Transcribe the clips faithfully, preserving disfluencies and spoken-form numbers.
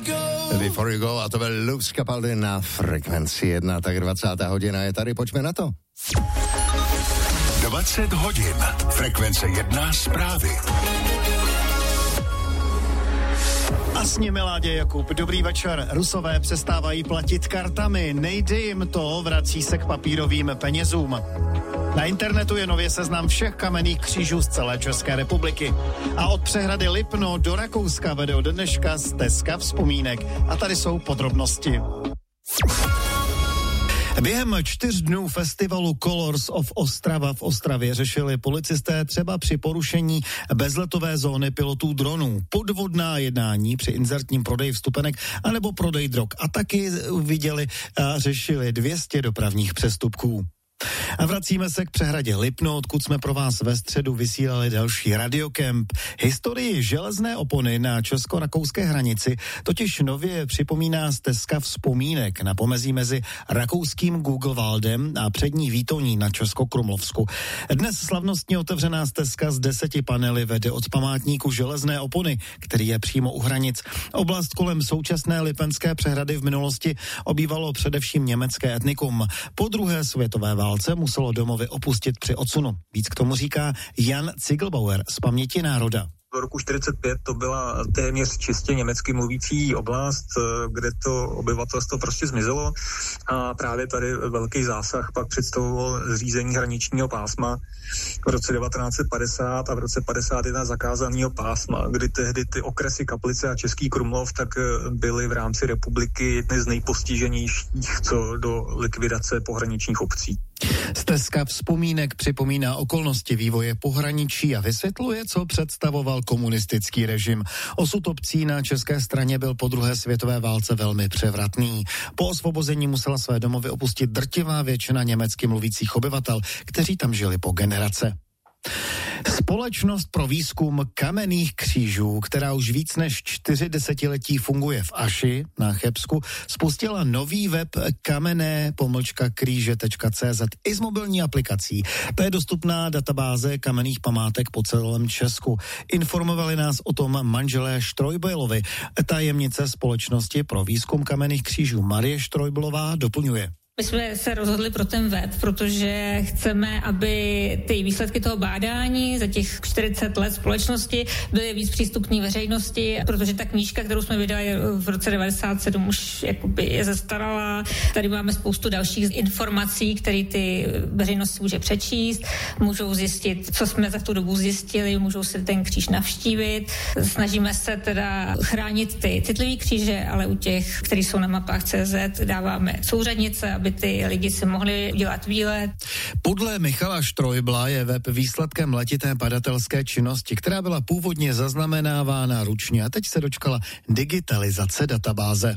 Before you go, a to byl Lux Capaldi na Frekvenci jedna, tak dvacátá hodina je tady, pojďme na to. dvacet hodin, Frekvence jedna zprávy. A s nimi Láďa Jakub. Dobrý večer. Rusové přestávají platit kartami. Nejde jim to, vrací se k papírovým penězům. Na internetu je nově seznam všech kamenných křížů z celé České republiky. A od přehrady Lipno do Rakouska vede od dneška stezka vzpomínek. A tady jsou podrobnosti. Během čtyř dnů festivalu Colors of Ostrava v Ostravě řešili policisté třeba při porušení bezletové zóny pilotů dronů, podvodná jednání při inzertním prodeji vstupenek anebo prodej drog. A taky viděli a řešili dvě stě dopravních přestupků. A vracíme se k přehradě Lipno, odkud jsme pro vás ve středu vysílali další radiokemp. Historii železné opony na česko-rakouské hranici totiž nově připomíná stezka vzpomínek na pomezí mezi rakouským Guggelwaldem a přední Výtoní na Českokrumlovsku. Dnes slavnostně otevřená stezka z deseti panely vede od památníku železné opony, který je přímo u hranic. Oblast kolem současné Lipenské přehrady v minulosti obývalo především německé etnikum. Po druhé světové válce muselo domovy opustit při odsunu. Víc k tomu říká Jan Zigelbauer z Paměti národa. Do roku čtyřicet pět to byla téměř čistě německy mluvící oblast, kde to obyvatelstvo prostě zmizelo a právě tady velký zásah pak představoval zřízení hraničního pásma v roce devatenáct set padesát a v roce padesát jedna zakázaného pásma, kdy tehdy ty okresy Kaplice a Český Krumlov tak byly v rámci republiky jedny z nejpostiženějších co do likvidace pohraničních obcí. Stezka vzpomínek připomíná okolnosti vývoje pohraničí a vysvětluje, co představoval komunistický režim. Osud obcí na české straně byl po druhé světové válce velmi převratný. Po osvobození musela své domovy opustit drtivá většina německy mluvících obyvatel, kteří tam žili po generace. Společnost pro výzkum kamenných křížů, která už víc než čtyři desetiletí funguje v Aši na Chebsku, spustila nový web kamenné pomlčka kříže tečka cé zet i s mobilní aplikací. To je dostupná databáze kamenných památek po celém Česku. Informovali nás o tom manželé Štrojbejlovi. Tajemnice společnosti pro výzkum kamenných křížů Marie Štrojbejlová doplňuje. My jsme se rozhodli pro ten web, protože chceme, aby ty výsledky toho bádání za těch čtyřicet let společnosti byly víc přístupné veřejnosti, protože ta knížka, kterou jsme vydali v roce devadesát sedm, už jakoby je zastaralá. Tady máme spoustu dalších informací, které ty veřejnosti může přečíst, můžou zjistit, co jsme za tu dobu zjistili, můžou si ten kříž navštívit. Snažíme se teda chránit ty citlivé kříže, ale u těch, který jsou na mapách tečka cé zet, dáváme souřadnice, aby ty lidi si mohli dělat výlet. Podle Michala Štrojbla je web výsledkem letité badatelské činnosti, která byla původně zaznamenávána ručně a teď se dočkala digitalizace databáze.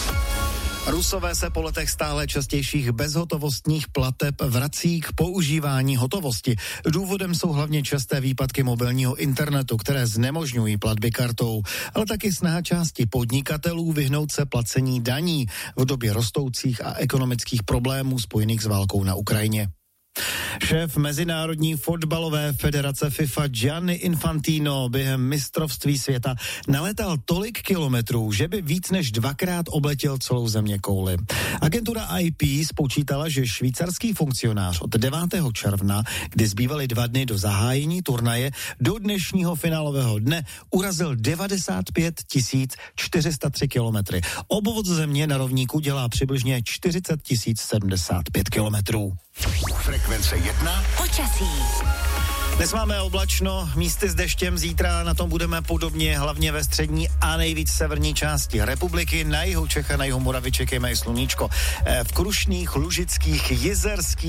Rusové se po letech stále častějších bezhotovostních plateb vrací k používání hotovosti. Důvodem jsou hlavně časté výpadky mobilního internetu, které znemožňují platby kartou, ale taky snaha části podnikatelů vyhnout se placení daní v době rostoucích a ekonomických problémů spojených s válkou na Ukrajině. Šéf Mezinárodní fotbalové federace FIFA Gianni Infantino během mistrovství světa naletal tolik kilometrů, že by víc než dvakrát obletěl celou zeměkouli. Agentura I P spočítala, že švýcarský funkcionář od devátého června, kdy zbývaly dva dny do zahájení turnaje, do dnešního finálového dne urazil devadesát pět tisíc čtyři sta tři kilometry. Obvod země na rovníku dělá přibližně čtyřicet tisíc sedmdesát pět kilometrů. Frekvence jedna. Počasí. Dnes máme oblačno, místy s deštěm, zítra na tom budeme podobně, hlavně ve střední a nejvíc severní části republiky. Na jihu Čech a na jihu Moravy čekejme i sluníčko. V Krušných, Lužických, Jizerských